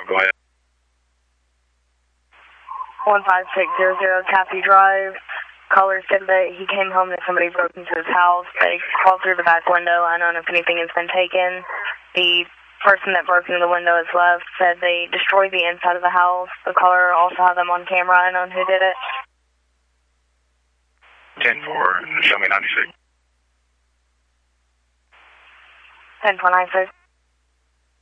Go ahead. 15600 Taffy Drive. Caller said that he came home and somebody broke into his house. They crawled through the back window. I don't know if anything has been taken. The person that broke into the window has left. Said they destroyed the inside of the house. The caller also had them on camera. I don't know who did it. 10-4, show me 96. 10-4-96.